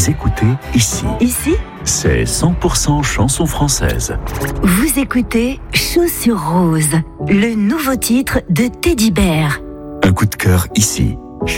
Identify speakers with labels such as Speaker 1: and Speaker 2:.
Speaker 1: Vous écoutez ici.
Speaker 2: Ici,
Speaker 1: C'est 100% chansons françaises.
Speaker 2: vous écoutez Chaussures Roses, le nouveau titre de Teddy Bear.
Speaker 1: Un coup de cœur ici.